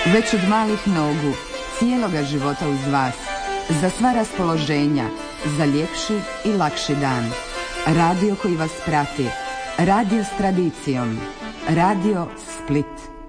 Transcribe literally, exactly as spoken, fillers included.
Već od malih nogu, cijeloga života uz vas, za sva raspoloženja, za ljepši i lakši dan. Radio koji vas prati, radio s tradicijom, Radio Split.